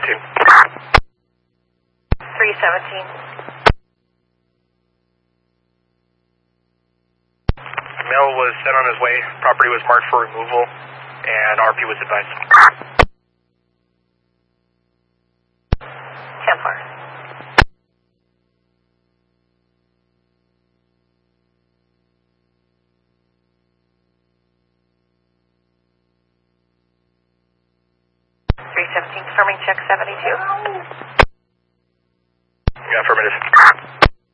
317. 317. Mail was sent on his way. Property was marked for removal, and RP was advised. 10-4. Confirming check 72. Yeah, affirmative.